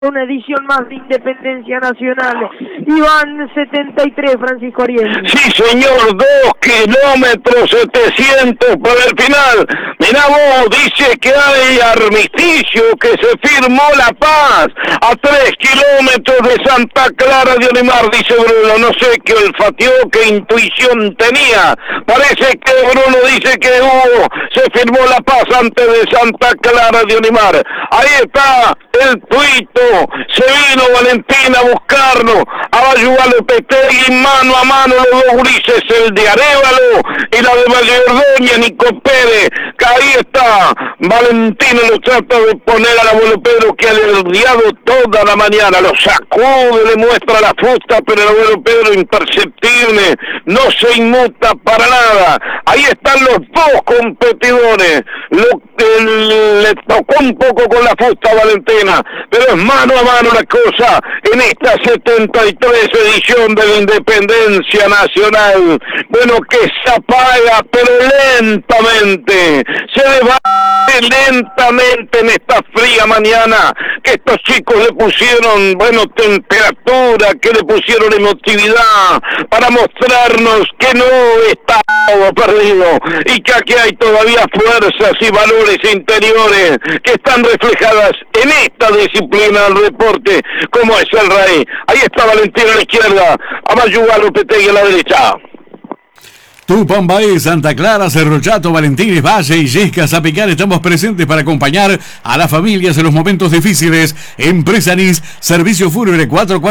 Una edición más de Independencia Nacional. Iván 73, Francisco Ariel. Sí, señor, 2 kilómetros 700 para el final. Mirá vos, dice que hay armisticio, que se firmó la paz a 3 kilómetros de Santa Clara de Olimar, dice Bruno. No sé qué olfateó, qué intuición tenía. Parece que Bruno dice que se firmó la paz antes de Santa Clara de Olimar. Ahí está el tuito. Se vino Valentín a buscarlo, a ayudar a Lopetegui, mano a mano los dos gurises, el de Arévalo y la de Valleordoña, Nico Pérez, que ahí está, Valentino lo trata de poner al abuelo Pedro, que ha alerdiado toda la mañana, lo sacude, le muestra la fusta, pero el abuelo Pedro imperceptible, no se inmuta para nada. Ahí están los dos competidores, le tocó un poco con la fusta a Valentina, pero es mano a mano la cosa en esta 73 edición de la Independencia Nacional. Bueno, que se apaga, pero lentamente, se debate lentamente en esta fría mañana, que estos chicos le pusieron, bueno, temperatura, que le pusieron emotividad, para mostrarnos que no está todo perdido, y que aquí hay todavía fuerzas y valores interiores que están reflejadas en esta disciplina del deporte, como es el Rey. Ahí está Valentín a la izquierda, a Mayuga, Lopetegui a la derecha. Tupambaé, Santa Clara, Cerro Chato, Valentines, Valle y Yesca, Zapicar, estamos presentes para acompañar a las familias en los momentos difíciles. Empresa NIS, servicio fúnebre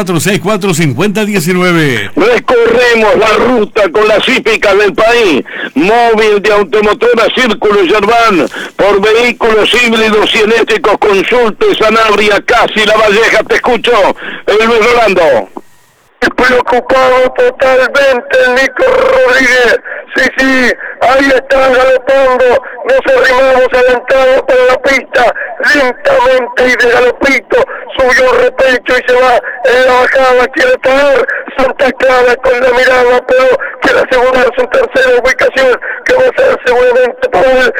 4464-5019. Recorremos la ruta con las hípicas del país. Móvil de automotora Círculo Yerbán, por vehículos híbridos y eléctricos, consulte Sanabria, Casi, La Valleja. Te escucho, Luis Rolando. Preocupado totalmente el Nico Rodríguez. Sí, ahí están galopando, nos arrimamos adelantados para la pista, lentamente y de galopito, subió repecho y se va en la bajada, quiere parar Santa Clara con la mirada, pero quiere asegurar su tercera ubicación, que va a ser seguramente para el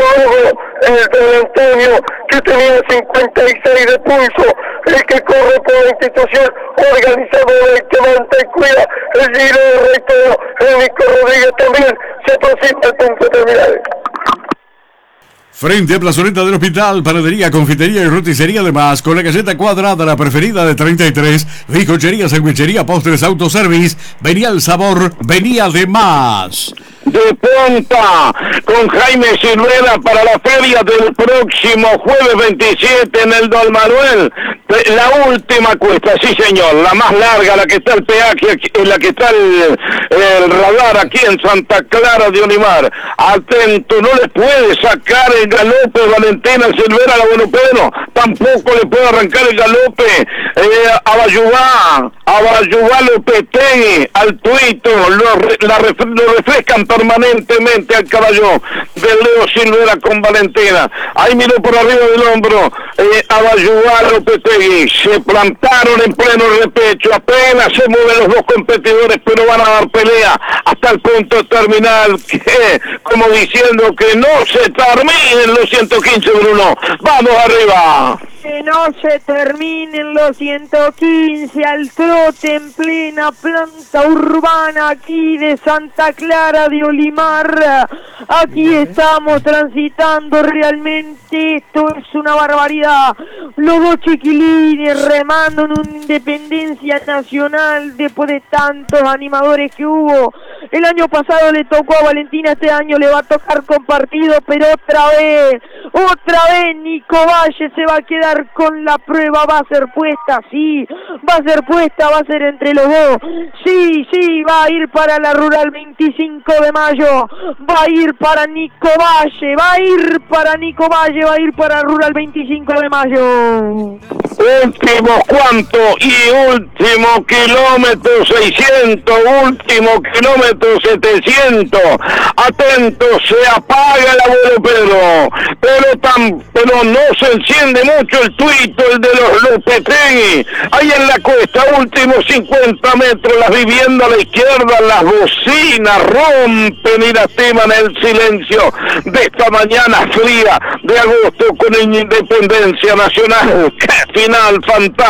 don Antonio, que tenía 56 de pulso, el que corre por la institución organizadora y que manta y cuida el giro de reitero. El Nico Rodríguez también se aproxima al punto terminal. Frente a Plazoleta del Hospital, panadería, confitería y roticería, además con la galleta cuadrada, la preferida de 33, bizcochería, sandwichería, postres, autoservice. Venía el sabor, venía de más. De punta con Jaime Silvera para la feria del próximo jueves 27 en el Don Manuel. La última cuesta, sí señor, la más larga, la que está el peaje, la que está el radar aquí en Santa Clara de Olimar. Atento, no le puede sacar el galope Valentina Silvera al abuelo Pedro, tampoco le puede arrancar el galope a Bayubá Lopetegui, al Tuito, lo refrescan permanentemente al caballo de Leo Silvera con Valentina. Ahí miró por arriba del hombro a Bayubá Lopetegui, se plantaron en pleno repecho, apenas se mueven los dos competidores, pero van a dar pelea hasta el punto terminal, que, como diciendo que no se terminen los 115, Bruno. Vamos arriba. Que no se terminen los 115 al trote en plena planta urbana aquí de Santa Clara de Olimar. Aquí estamos transitando, realmente esto es una barbaridad. Los dos chiquilines remando en una Independencia Nacional después de tantos animadores que hubo. El año pasado le tocó a Valentina, este año le va a tocar compartido, pero otra vez Nico Valle se va a quedar con la prueba. Va a ser puesta, sí, va a ser puesta, va a ser entre los dos, sí, va a ir para la Rural 25 de mayo, va a ir para Nico Valle, va a ir para Rural 25 de mayo. Último cuánto y último kilómetro 600, último kilómetro kilómetro 700. Atento, se apaga el abuelo Pedro, pero no se enciende mucho el tuito, el de los Lopetegui. Ahí en la cuesta, últimos 50 metros, las viviendas a la izquierda, las bocinas rompen y lastiman el silencio de esta mañana fría de agosto con Independencia Nacional. ¡Qué final fantástico!